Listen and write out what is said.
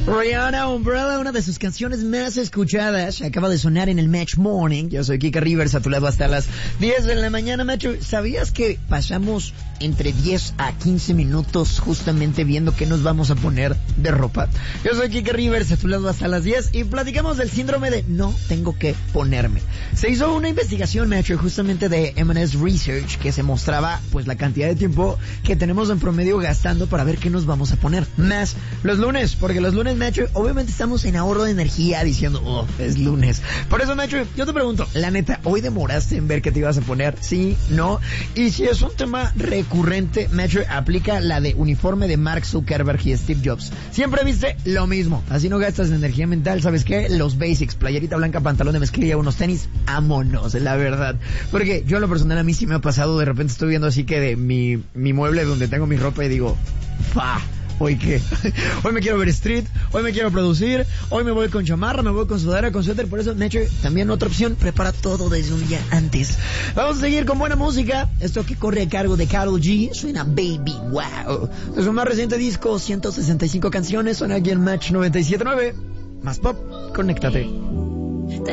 Rihanna Umbrella, una de sus canciones más escuchadas, acaba de sonar en el Match Morning. Yo soy Kika Rivers, a tu lado hasta las 10 de la mañana, macho. ¿Sabías que pasamos entre 10 a 15 minutos justamente viendo qué nos vamos a poner de ropa? Yo soy Kika Rivers, a tu lado hasta las 10 y platicamos del síndrome de no tengo que ponerme. Se hizo una investigación, macho, justamente de M&S Research, que se mostraba pues la cantidad de tiempo que tenemos en promedio gastando para ver qué nos vamos a poner. Más los lunes, porque los lunes, macho, obviamente estamos en ahorro de energía diciendo, oh, es lunes. Por eso, macho, yo te pregunto, la neta, ¿hoy demoraste en ver qué te ibas a poner? ¿Sí? ¿No? Y si es un tema recurrente, macho, aplica la de uniforme de Mark Zuckerberg y Steve Jobs. Siempre viste lo mismo. Así no gastas energía mental, ¿sabes qué? Los basics, playerita blanca, pantalón de mezclilla, unos tenis, vámonos, la verdad. Porque yo, a lo personal, a mí sí me ha pasado, de repente estoy viendo así que de mi mueble donde tengo mi ropa y digo, ¡fa! ¿Hoy qué? Hoy me quiero ver street, hoy me quiero producir, hoy me voy con chamarra, me voy con sudadera, con suéter. Por eso, Nature, también otra opción, prepara todo desde un día antes. Vamos a seguir con buena música. Esto que corre a cargo de Karol G suena Baby Wow. De su más reciente disco, 165 canciones, suena aquí en Match 97.9. Más pop, conéctate.